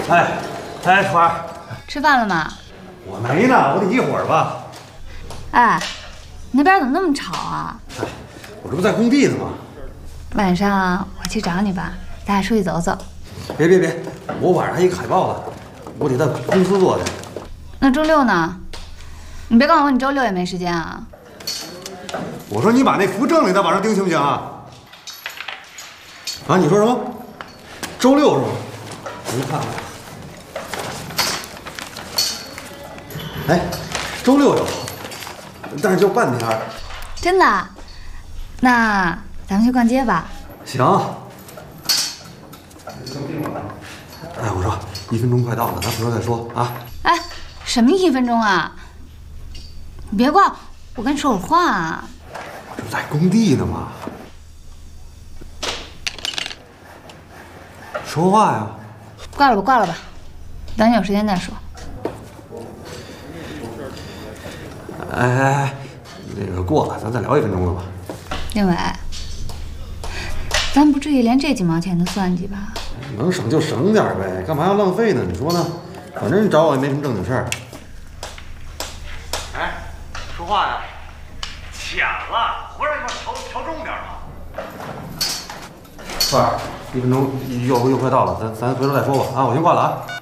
哎，花儿， 吃饭了吗？ 我没呢，我得一会儿吧。 哎，你那边怎么那么吵啊？ 哎，我这不在工地呢吗？ 晚上我去找你吧，咱俩出去走走。 别，我晚上还有一个海报呢，我得在公司做去。 那周六呢？你别告诉我你周六也没时间啊！ 我说你把那扶正给在网上钉行不行啊？啊，你说什么？周六是吗？我一看看。哎，周六有，但是就半天。 真的？那咱们去逛街吧。 行。哎，我说1分钟快到了，咱回头再说啊。 哎，什么1分钟啊？你别挂，我跟你说会儿话啊。 这不在工地呢吗？说话呀。 挂了吧，等你有时间再说。 哎，那个过了，咱再聊1分钟了吧？ 丁伟，咱不至于连这几毛钱都算计吧？ 能省就省点呗，干嘛要浪费呢？你说呢？反正你找我也没什么正经事儿。哎，说话呀！浅了，活让你们调重点嘛。范儿，1分钟又快到了，咱回头再说吧。啊，我先挂了啊。